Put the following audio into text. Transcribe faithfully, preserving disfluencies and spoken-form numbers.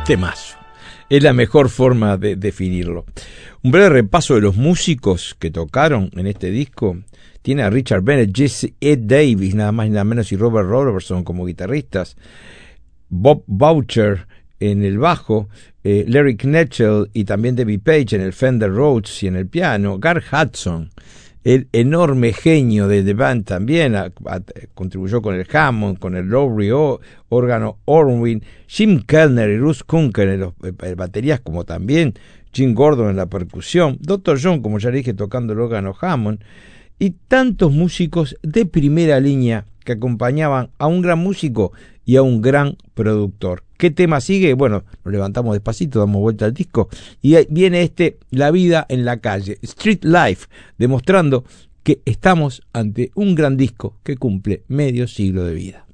Temazo. Es la mejor forma de definirlo. Un breve repaso de los músicos que tocaron en este disco. Tiene a Richard Bennett, Jesse Ed Davis, nada más y nada menos, y Robert Robertson como guitarristas. Bob Boucher en el bajo, eh, Larry Knetchell y también Debbie Page en el Fender Rhodes y en el piano. Gar Hudson, el enorme genio de The Band, también a, a, contribuyó con el Hammond, con el Lowry o, órgano Orwin, Jim Kellner y Russ Kunkel en las eh, baterías, como también Jim Gordon en la percusión, doctor John, como ya le dije, tocando el órgano Hammond, y tantos músicos de primera línea que acompañaban a un gran músico y a un gran productor. ¿Qué tema sigue? Bueno, nos levantamos despacito, damos vuelta al disco y viene este La vida en la calle, Street Life, demostrando que estamos ante un gran disco que cumple medio siglo de vida.